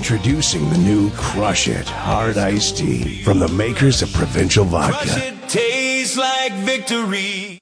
Introducing the new Crush It Hard Iced Tea from the makers of Provincial Vodka. Crush it, tastes like victory.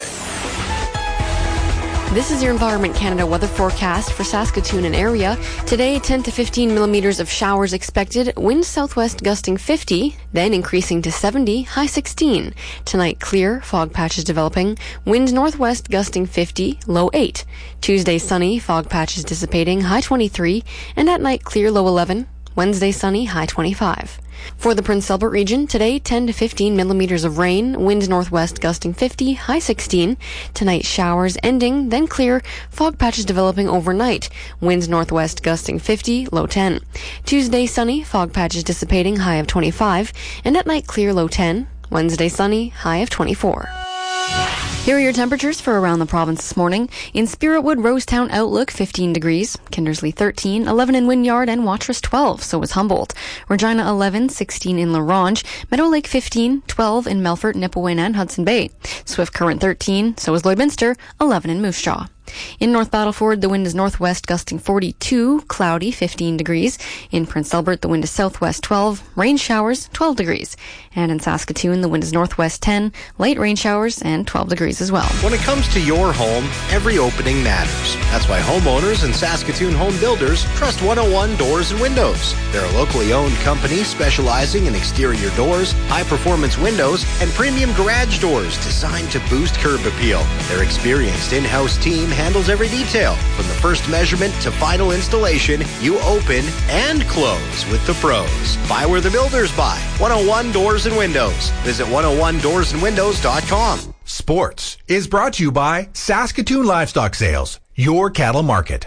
This is your Environment Canada weather forecast for Saskatoon and area. Today, 10 to 15 millimeters of showers expected. Winds southwest gusting 50, then increasing to 70, high 16. Tonight, clear, fog patches developing. Winds northwest gusting 50, low 8. Tuesday, sunny, fog patches dissipating, high 23. And at night, clear, low 11. Wednesday, sunny, high 25. For the Prince Albert region, today 10 to 15 millimeters of rain, winds northwest gusting 50, high 16. Tonight, showers ending, then clear, fog patches developing overnight, winds northwest gusting 50, low 10. Tuesday, sunny, fog patches dissipating, high of 25. And at night, clear, low 10. Wednesday, sunny, high of 24. Here are your temperatures for around the province this morning. In Spiritwood, Rosetown Outlook, 15 degrees. Kindersley, 13. 11 in Wynyard and Watrous, 12. So was Humboldt. Regina, 11. 16 in La Ronge. Meadow Lake, 15. 12 in Melfort, Nipawin, and Hudson Bay. Swift Current, 13. So is Lloydminster. 11 in Moose Jaw. In North Battleford, the wind is northwest gusting 42, cloudy 15 degrees. In Prince Albert, the wind is southwest 12, rain showers 12 degrees. And in Saskatoon, the wind is northwest 10, light rain showers and 12 degrees as well. When it comes to your home, every opening matters. That's why homeowners and Saskatoon home builders trust 101 Doors and Windows. They're a locally owned company specializing in exterior doors, high-performance windows, and premium garage doors designed to boost curb appeal. Their experienced in-house team handles every detail. From the first measurement to final installation, you open and close with the pros. Buy where the builders buy. 101 Doors and Windows. Visit 101doorsandwindows.com. Sports is brought to you by Saskatoon Livestock Sales, your cattle market.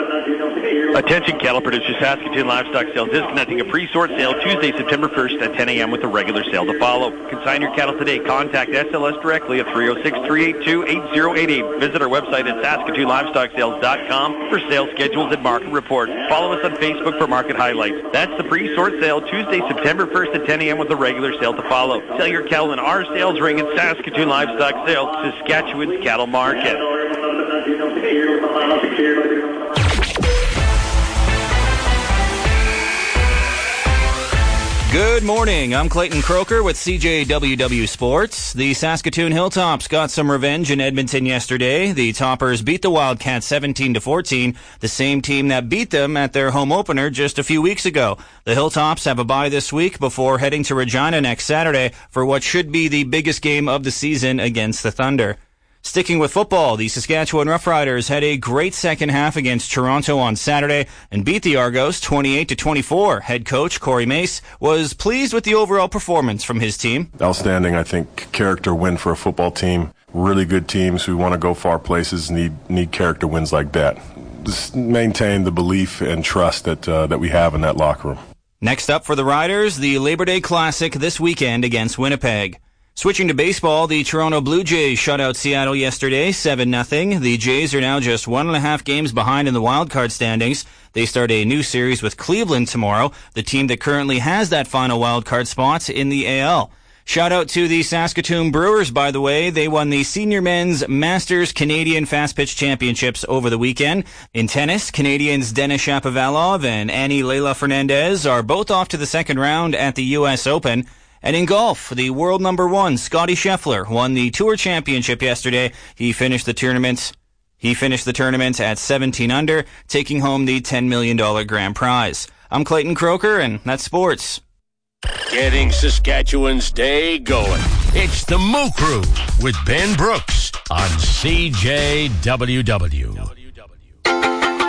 Attention cattle producers, Saskatoon Livestock Sales is conducting a pre-sort sale Tuesday, September 1st at 10 a.m. with a regular sale to follow. Consign your cattle today. Contact SLS directly at 306-382-8088. Visit our website at SaskatoonLivestockSales.com for sales schedules and market reports. Follow us on Facebook for market highlights. That's the pre-sort sale Tuesday, September 1st at 10 a.m. with a regular sale to follow. Sell your cattle in our sales ring at Saskatoon Livestock Sales, Saskatchewan's cattle market. Good morning. I'm Clayton Croker with CJWW Sports. The Saskatoon Hilltops got some revenge in Edmonton yesterday. The Toppers beat the Wildcats 17-14, the same team that beat them at their home opener just a few weeks ago. The Hilltops have a bye this week before heading to Regina next Saturday for what should be the biggest game of the season against the Thunder. Sticking with football, the Saskatchewan Roughriders had a great second half against Toronto on Saturday and beat the Argos 28-24. Head coach Corey Mace was pleased with the overall performance from his team. Outstanding, I think, character win for a football team. Really good teams who want to go far places need character wins like that. Just maintain the belief and trust that we have in that locker room. Next up for the Riders, the Labor Day Classic this weekend against Winnipeg. Switching to baseball, the Toronto Blue Jays shut out Seattle yesterday, 7-0. The Jays are now just 1.5 games behind in the wildcard standings. They start a new series with Cleveland tomorrow, the team that currently has that final wildcard spot in the AL. Shout out to the Saskatoon Brewers, by the way. They won the Senior Men's Masters Canadian Fast Pitch Championships over the weekend. In tennis, Canadians Denis Shapovalov and Annie Leila Fernandez are both off to the second round at the U.S. Open. And in golf, the world number one, Scottie Scheffler, won the Tour Championship yesterday. He finished the tournament at 17 under, taking home the $10 million grand prize. I'm Clayton Croker, and that's sports. Getting Saskatchewan's day going. It's the Moo Crew with Ben Brooks on CJWW.